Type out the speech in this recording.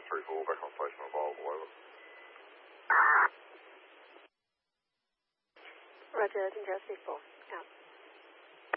3-4, back on station available, over. Roger, Jesse 4, out.